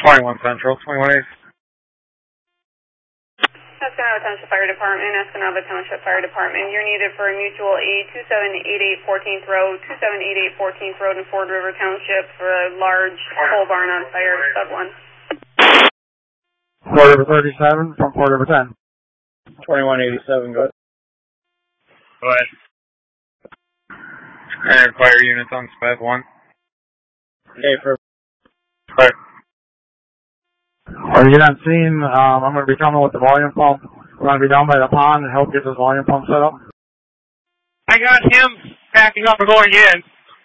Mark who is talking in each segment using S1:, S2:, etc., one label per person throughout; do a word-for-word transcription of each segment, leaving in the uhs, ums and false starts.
S1: twenty-one Central, twenty-one eight.
S2: Escanaba Township Fire Department, Escanaba Township Fire Department. You're needed for a mutual aid, two seven eight eight fourteenth Road, two seven eight eight fourteenth Road in Ford River Township for a large pole barn on fire, sub one.
S1: Ford River thirty-seven from Ford River ten. twenty-one eighty-seven, go ahead. Go ahead. And fire units on sped one. Okay, for... Right. When you get on scene, um, I'm going to be coming with the volume pump. We're going to be down by the pond and help get this volume pump set up.
S3: I got him backing up and going in.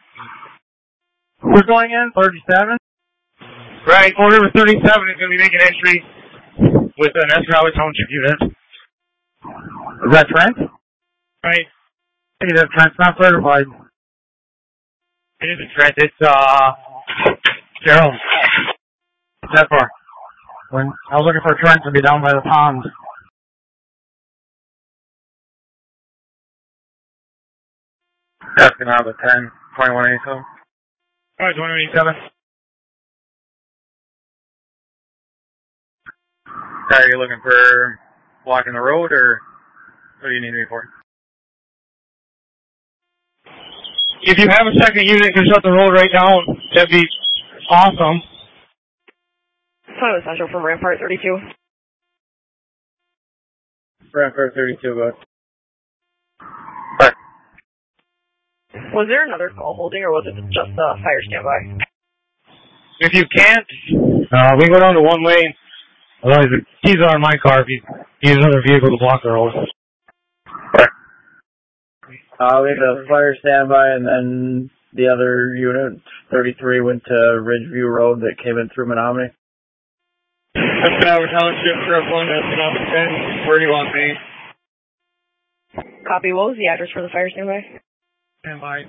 S1: Who's going in? thirty-seven?
S3: Right, Ford River thirty-seven is going to be making entry with an Escanaba Township unit.
S1: Is that Trent?
S3: Right.
S1: Hey, that Trent's not certified.
S3: It isn't Trent, it's, uh, Gerald.
S1: What's that for? When I was looking for Trent to be down by the pond. Escanaba ten, twenty-one eighty-seven.
S3: Alright, twenty-one eighty-seven.
S1: Are you looking for blocking the road, or what do you need me for?
S3: If you have a second unit, can shut the road right down. That'd be awesome.
S2: Hello, Central from Rampart thirty-two.
S1: Rampart thirty-two, go ahead.
S2: Was there another call holding, or was it just a uh, fire standby?
S3: If you can't, uh, we can go down to one lane. Otherwise, the keys are in my car if you need another vehicle to block the road.
S4: Uh, we had a fire standby, and then the other unit, thirty-three, went to Ridgeview Road that came in through Menominee.
S3: Escanaba Township, Trip one, Escanaba ten. Where do you want me?
S2: Copy. What was the address for the fire standby?
S3: Standby.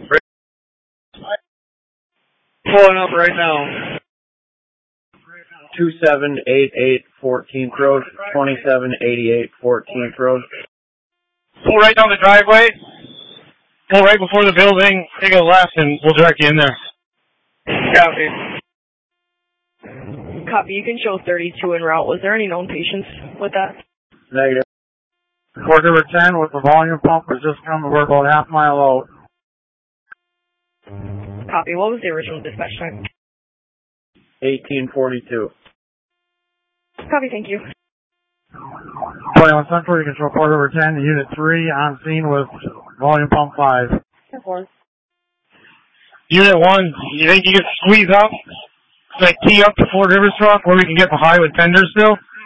S3: Pulling up right now.
S4: two seven eight eight fourteenth Road, twenty-seven eighty-eight fourteenth Road.
S3: Pull right down the driveway. Pull right before the building. Take a left, and we'll direct you in there. Copy.
S2: Copy. You can show thirty-two en route. Was there any known patients with that?
S4: Negative.
S1: Ford River ten with the volume pump was just coming. We're about half mile out.
S2: Copy. What was the original dispatch time?
S4: eighteen forty-two.
S2: Copy. Thank you.
S1: twenty-one Central, you can show Ford River ten, Unit three on scene with volume pump five.
S3: Unit one, you think you can squeeze up? Like tee up the Ford River truck where we can get the high with tenders still?